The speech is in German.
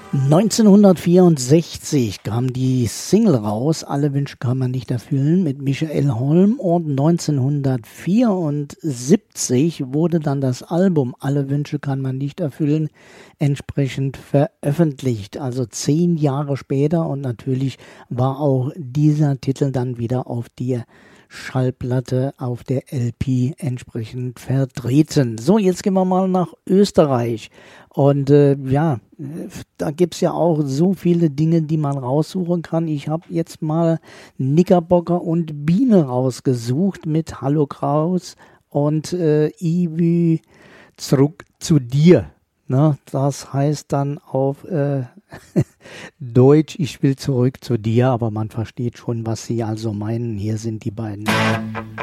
1964 kam die Single raus, Alle Wünsche kann man nicht erfüllen, mit Michael Holm, und 1974 wurde dann das Album Alle Wünsche kann man nicht erfüllen entsprechend veröffentlicht, also 10 Jahre später, und natürlich war auch dieser Titel dann wieder auf die Schallplatte, auf der LP entsprechend vertreten. So, jetzt gehen wir mal nach Österreich. Und da gibt's ja auch so viele Dinge, die man raussuchen kann. Ich habe jetzt mal Knickerbocker und Biene rausgesucht mit Hallo Kraus und Iwi zurück zu dir. Ne? Das heißt dann auf Deutsch, ich will zurück zu dir, aber man versteht schon, was sie also meinen. Hier sind die beiden.